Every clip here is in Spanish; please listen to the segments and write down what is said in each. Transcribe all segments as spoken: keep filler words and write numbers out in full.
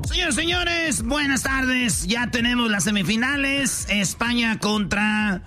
Señores, señores, buenas tardes. Ya tenemos las semifinales. España contra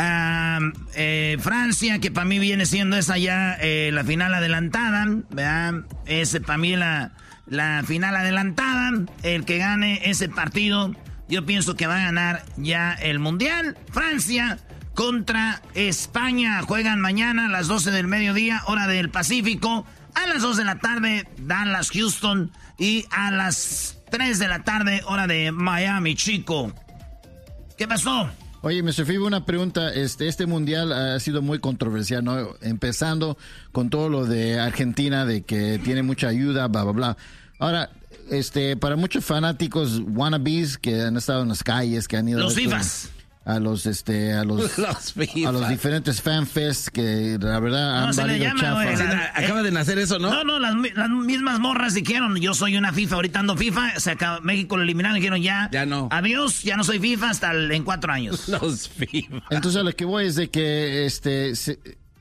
uh, eh, Francia, que para mí viene siendo esa ya eh, la final adelantada. ¿Verdad? Ese para mí la, la final adelantada. El que gane ese partido, yo pienso que va a ganar ya el Mundial. Francia contra España. Juegan mañana a las doce del mediodía, hora del Pacífico. A las dos de la tarde, Dallas, Houston. Y a las tres de la tarde, hora de Miami, chico. ¿Qué pasó? Oye, mister Fibo, una pregunta. Este, este mundial ha sido muy controversial, ¿no? Empezando con todo lo de Argentina, de que tiene mucha ayuda, bla, bla, bla. Ahora, este, para muchos fanáticos wannabes que han estado en las calles, que han ido... Los a FIFAs. A los, este, a los, los a los diferentes fanfests que la verdad No, han se le valido llama, güey. chafa. Acaba de nacer eso, ¿no? No, no, las, las mismas morras dijeron, yo soy una FIFA, ahorita ando FIFA, se acaba, México lo eliminaron, dijeron ya, Ya no. Adiós, ya no soy FIFA hasta el, en cuatro años. Los FIFA. Entonces, a lo que voy es de que este se,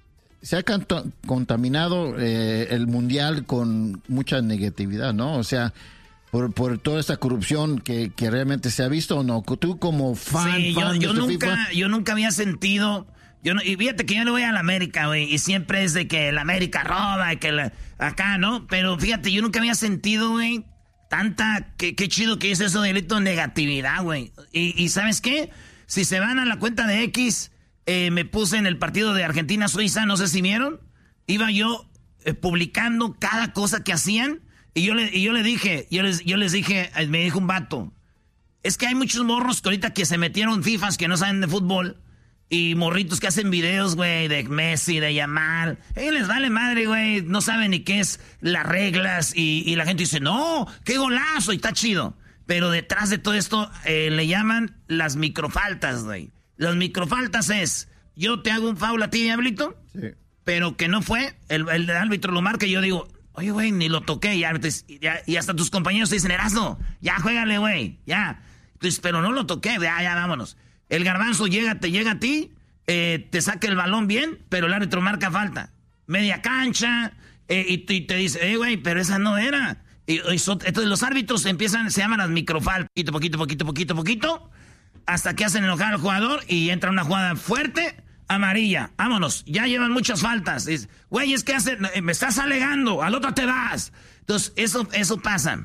se ha canto, contaminado eh, el mundial con mucha negatividad, ¿no? O sea, por, por toda esta corrupción que, que realmente se ha visto, ¿o no? Tú como fan, Sí, fan yo, yo de este nunca, FIFA, yo nunca había sentido, yo no, y fíjate que yo le voy a la América, güey, y siempre es de que la América roba, y que la, acá, ¿no? Pero fíjate, yo nunca había sentido, güey, tanta, qué qué chido que es eso de delito de negatividad, güey. Y, y ¿sabes qué? Si se van a la cuenta de X, eh, me puse en el partido de Argentina-Suiza, no sé si vieron, iba yo eh, publicando cada cosa que hacían, y yo le, y yo le dije, yo les, yo les dije, me dijo un vato, es que hay muchos morros que ahorita que se metieron FIFAs que no saben de fútbol, y morritos que hacen videos, güey, de Messi, de Yamal. Ellos les vale madre, güey. No saben ni qué es las reglas. Y, y la gente dice, no, qué golazo. Y está chido. Pero detrás de todo esto eh, le llaman las microfaltas, güey. Las microfaltas es, yo te hago un foul a ti, Diablito. Sí. Pero que no fue. El, el árbitro lo marca y yo digo, oye, güey, ni lo toqué. Y, y, y hasta tus compañeros te dicen, Erasno, ya, juégale, güey, ya. Entonces, pero no lo toqué, ya, ya, vámonos. El garbanzo llega, te llega a ti, eh, te saca el balón bien, pero el árbitro marca falta. Media cancha, eh, y, y te dice, eh, güey, pero esa no era. Y, y so, entonces los árbitros empiezan, se llaman las microfaltas, poquito, poquito, poquito, poquito, poquito, hasta que hacen enojar al jugador y entra una jugada fuerte, amarilla. Vámonos, ya llevan muchas faltas. Dice, güey, es que hace, me estás alegando, al otro te vas. Entonces, eso, eso pasa.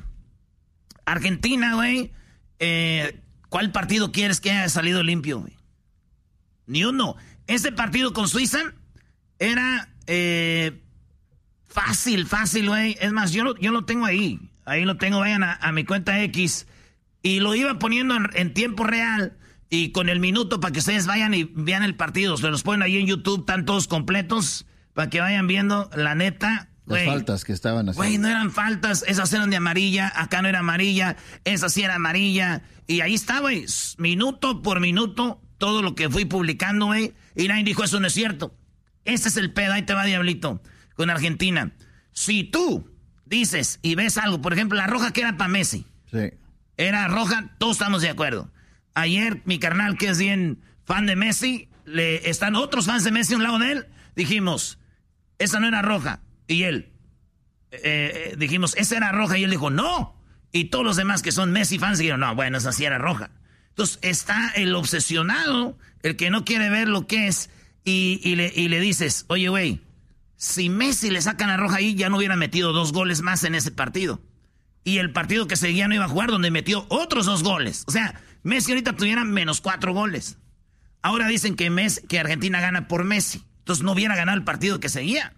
Argentina, güey, eh... ¿cuál partido quieres que haya salido limpio, güey? Ni uno. Ese partido con Suiza era eh, fácil, fácil, güey. Es más, yo lo, yo lo tengo ahí. Ahí lo tengo, vayan a, a mi cuenta X. Y lo iba poniendo en, en tiempo real y con el minuto para que ustedes vayan y vean el partido. Se los ponen ahí en YouTube, están todos completos para que vayan viendo la neta. Las Wey, faltas que estaban haciendo. Güey, no eran faltas, esas eran de amarilla, acá no era amarilla, esa sí era amarilla. Y ahí está, güey, minuto por minuto, todo lo que fui publicando, güey. Y nadie dijo, eso no es cierto. Ese es el pedo, ahí te va, Diablito, con Argentina. Si tú dices y ves algo, por ejemplo, la roja que era para Messi. Sí. Era roja, todos estamos de acuerdo. Ayer, mi carnal, que es bien fan de Messi, le están otros fans de Messi a un lado de él, dijimos, esa no era roja. Y él, eh, eh, dijimos, esa era roja. Y él dijo, no. Y todos los demás que son Messi fans dijeron, no, bueno, esa sí era roja. Entonces está el obsesionado, el que no quiere ver lo que es. Y, y, le, y le dices, oye, güey, si Messi le sacan la roja ahí, ya no hubiera metido dos goles más en ese partido. Y el partido que seguía no iba a jugar, donde metió otros dos goles. O sea, Messi ahorita tuviera menos cuatro goles. Ahora dicen que, Messi, que Argentina gana por Messi. Entonces no hubiera ganado el partido que seguía.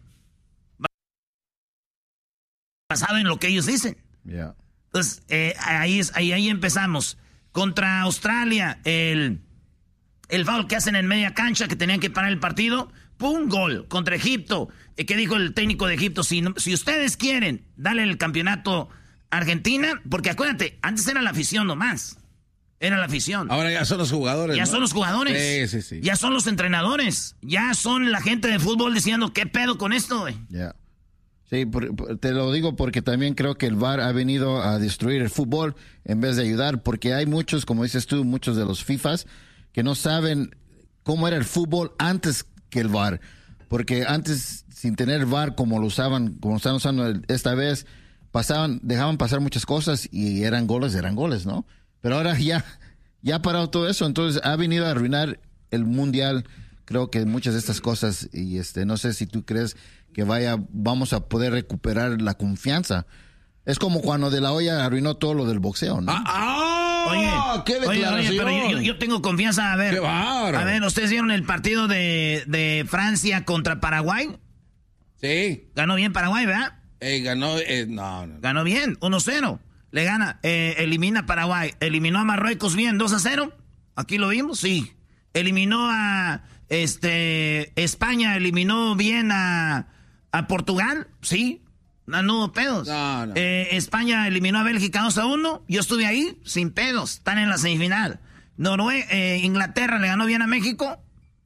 Basado en lo que ellos dicen. Yeah. Entonces, eh, ahí, es, ahí, ahí empezamos. Contra Australia, el, el foul que hacen en media cancha, que tenían que parar el partido, ¡pum! Gol. Contra Egipto, eh, que dijo el técnico de Egipto, si, si ustedes quieren darle el campeonato a Argentina, porque acuérdate, antes era la afición nomás. Era la afición. Ahora ya son los jugadores, Ya ¿no? son los jugadores. Sí, sí, sí. Ya son los entrenadores. Ya son la gente de fútbol diciendo, ¿qué pedo con esto, güey? Ya. Yeah. Sí, por, por, te lo digo porque también creo que el V A R ha venido a destruir el fútbol en vez de ayudar, porque hay muchos, como dices tú, muchos de los FIFAs que no saben cómo era el fútbol antes que el V A R, porque antes, sin tener V A R como lo usaban, como están usando esta vez, pasaban, dejaban pasar muchas cosas y eran goles, eran goles, ¿no? Pero ahora ya, ya ha parado todo eso, entonces ha venido a arruinar el mundial, creo que muchas de estas cosas, y este, no sé si tú crees que vaya, vamos a poder recuperar la confianza. Es como cuando De La Hoya arruinó todo lo del boxeo, ¿no? ¡Ah! ah oye, ¡Qué declaración! Oye, oye, pero yo, yo tengo confianza, a ver. ¡Qué bárbaro! A ver, ¿ustedes vieron el partido de, de Francia contra Paraguay? Sí. Ganó bien Paraguay, ¿verdad? Eh, ganó, eh, no, no. Ganó bien, uno cero. Le gana, eh, elimina a Paraguay. Eliminó a Marruecos bien, dos a cero. Aquí lo vimos, sí. Eliminó a este España, eliminó bien a, a Portugal, sí. No, no hubo pedos. No, no. Eh, España eliminó a Bélgica dos a uno. Yo estuve ahí, sin pedos. Están en la semifinal. Noruega, eh, Inglaterra le ganó bien a México.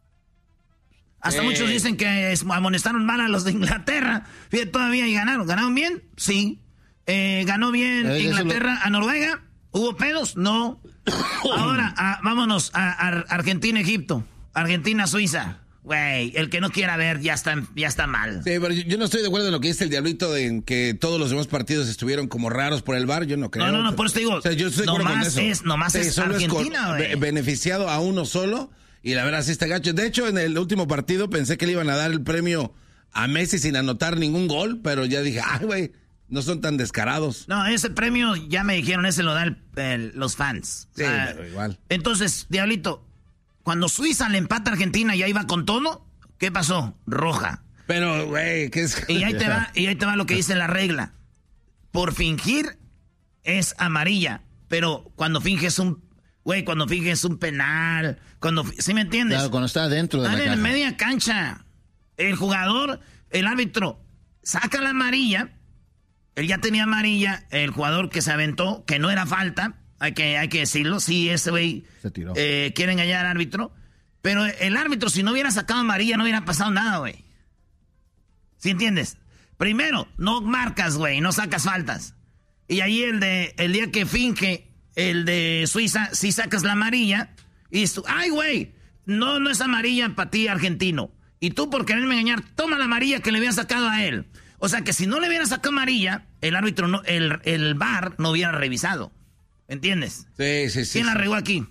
Hasta Eh. muchos dicen que es- amonestaron mal a los de Inglaterra. Fíjate, todavía y ganaron. ¿Ganaron bien? Sí. Eh, ¿Ganó bien Eh, eso Inglaterra a Noruega? ¿Hubo pedos? No. Ahora, a- vámonos a, a Argentina-Egipto. Argentina-Suiza. Güey, el que no quiera ver ya está, ya está mal. Sí, pero yo, yo no estoy de acuerdo en lo que dice el Diablito de en que todos los demás partidos estuvieron como raros por el V A R. Yo no creo. No, no, no, por eso te digo, O sea, yo estoy de acuerdo con nomás eso. es- nomás es solo Argentina, con- güey. be- beneficiado a uno solo y la verdad sí está gacho. De hecho, en el último partido pensé que le iban a dar el premio a Messi sin anotar ningún gol, pero ya dije, ay, güey, no son tan descarados. No, ese premio, ya me dijeron, ese lo dan el- el- los fans. Sí, pero igual. Entonces, Diablito, cuando Suiza le empata a Argentina y ahí va con todo, ¿qué pasó? Roja. Pero, güey, ¿qué es? Y ahí te va, y ahí te va lo que dice la regla. Por fingir es amarilla, pero cuando finges un, güey, cuando finges un penal, cuando, fi- ¿sí me entiendes? Claro, cuando está dentro de Están la en caja. media cancha. El jugador, el árbitro, saca la amarilla. Él ya tenía amarilla. El jugador que se aventó, que no era falta, hay que, hay que decirlo. Sí, ese güey Se tiró. eh, quiere engañar al árbitro. Pero el árbitro, si no hubiera sacado amarilla, no hubiera pasado nada, güey. ¿Sí entiendes? Primero, no marcas, güey, no sacas faltas. Y ahí el de el día que finge, el de Suiza, sí sacas la amarilla. Y dices tú, ay, güey, no, no es amarilla para ti, argentino. Y tú, por quererme engañar, toma la amarilla que le había sacado a él. O sea que si no le hubiera sacado amarilla, el árbitro, no, el, el V A R no hubiera revisado. ¿Entiendes? Sí, sí, sí. ¿Quién la sí. regó aquí?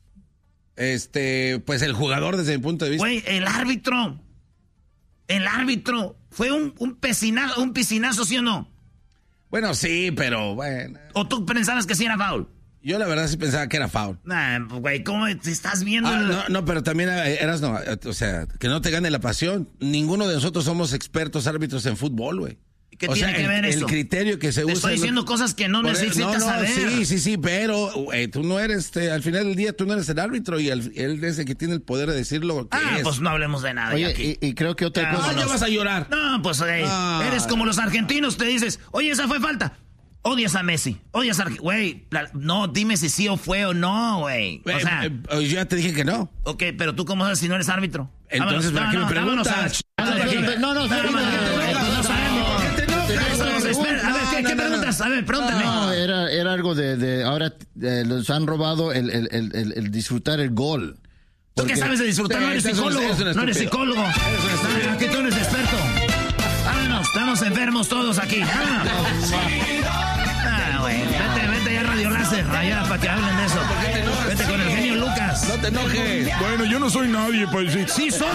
Este, pues el jugador desde mi punto de vista. Güey, el árbitro. El árbitro. Fue un, un, piscinazo, un piscinazo, ¿sí o no? Bueno, sí, pero bueno. ¿O tú pensabas que sí era foul? Yo la verdad sí pensaba que era foul. Nah, pues, güey, ¿cómo te estás viendo? Ah, el- no, no, pero también eh, eras, no, eh, o sea, que no te gane la pasión. Ninguno de nosotros somos expertos árbitros en fútbol, güey. ¿Qué o tiene sea, que el, ver eso? el criterio que se Te usa. estoy es lo- diciendo cosas que no Por- necesitas no, no, saber. Sí, sí, sí, pero güey, tú no eres, este, al final del día, tú no eres el árbitro y el- él es el que tiene el poder de decir lo que Ah, es. pues no hablemos de nada. ya aquí. Oye, y, y creo que otra Ah, cosa... Ah, ya vas a llorar. No, pues güey, Ah. eres como los argentinos, te dices, oye, esa fue falta. Odias a Messi, odias a... Arge- Güey, la- no, dime si sí o fue o no, güey. O Eh, sea, eh, yo ya te dije que no. ok, pero tú cómo sabes si no eres árbitro. Entonces, ¿para qué me vámonos a la preguntas? ch- de aquí. No, no, no, Vámonos, no, güey, no, no sabemos. Estamos- espera, A ver, ¿qué, no, qué no, no. preguntas? A ver, pregúntame. No, era, era algo de, de ahora eh, los han robado el, el, el, el- el disfrutar el gol. ¿Tú qué Porque- sabes de disfrutar? Sí, No eres eres un- psicólogo. eres un No eres estúpido. psicólogo. Eres un estúpido. No, aquí tú eres experto. Vámonos, estamos enfermos todos aquí. Vámonos. Ah, güey. Vete, vete ya a Radio Láser, allá para que hablen de eso. Vete con el genio Lucas. No te enojes. Bueno, yo no soy nadie para decir. Sí, soy.